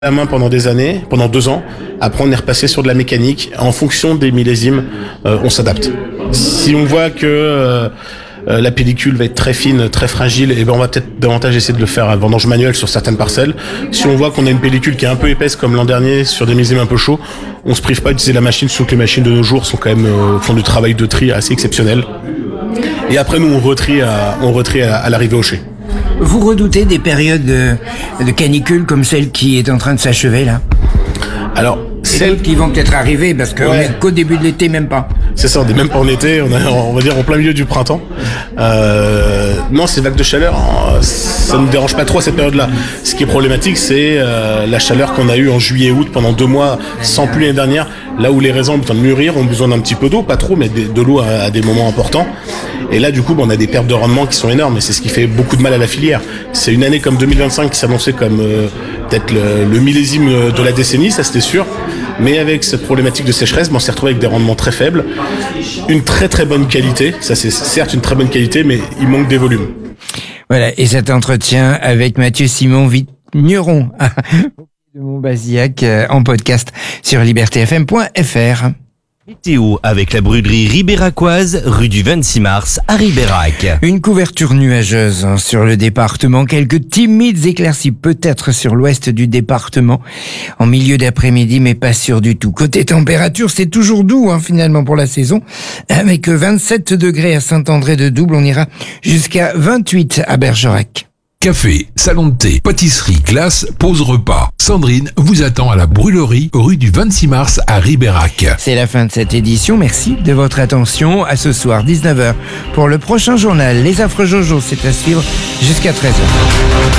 la main pendant des années, pendant 2 ans. Après, on est repassé sur de la mécanique. En fonction des millésimes, on s'adapte. Si on voit que la pellicule va être très fine, très fragile, et ben on va peut-être davantage essayer de le faire à vendange manuelle sur certaines parcelles. Si on voit qu'on a une pellicule qui est un peu épaisse comme l'an dernier sur des millésimes un peu chauds, on se prive pas d'utiliser la machine, surtout que les machines de nos jours sont quand même font du travail de tri assez exceptionnel. Et après nous on retrie à l'arrivée au chai. Vous redoutez des périodes de canicule comme celle qui est en train de s'achever là? Alors, celles qui vont peut-être arriver parce qu'on est qu'au début de l'été, même pas. C'est ça, on n'est même pas en été, on va dire en plein milieu du printemps. Non, ces vagues de chaleur, ça ne me dérange pas trop à cette période-là. Ce qui est problématique, c'est la chaleur qu'on a eue en juillet-août pendant 2 mois sans pluie l'année dernière, là où les raisins ont besoin de mûrir, ont besoin d'un petit peu d'eau, pas trop, mais de l'eau à des moments importants. Et là, du coup, on a des pertes de rendement qui sont énormes, et c'est ce qui fait beaucoup de mal à la filière. C'est une année comme 2025 qui s'annonçait comme peut-être le millésime de la décennie, ça c'était sûr. Mais avec cette problématique de sécheresse, on s'est retrouvé avec des rendements très faibles. Une très très bonne qualité, ça c'est certes une très bonne qualité, mais il manque des volumes. Voilà, et cet entretien avec Mathieu Simon Vigneron de Montbazillac en podcast sur libertéfm.fr. Météo avec la brûlerie ribéracoise, rue du 26 mars à Ribérac. Une couverture nuageuse sur le département, quelques timides éclaircies peut-être sur l'ouest du département en milieu d'après-midi, mais pas sûr du tout. Côté température, c'est toujours doux finalement pour la saison, avec 27 degrés à Saint-André-de-Double, on ira jusqu'à 28 à Bergerac. Café, salon de thé, pâtisserie, glace, pause repas. Sandrine vous attend à la brûlerie, rue du 26 mars à Ribérac. C'est la fin de cette édition. Merci de votre attention. À ce soir, 19h, pour le prochain journal. Les Affreux Jojo, c'est à suivre jusqu'à 13h.